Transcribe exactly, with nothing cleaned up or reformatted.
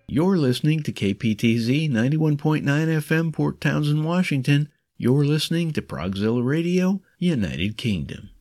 You're listening to K P T Z ninety-one point nine F M, Port Townsend, Washington. You're listening to Progzilla Radio, United Kingdom.